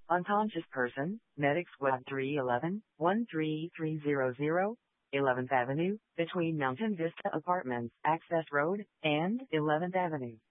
Unconscious person, Medic Squad 311, 13300, 11th Avenue, between Mountain Vista Apartments, Access Road, and 11th Avenue.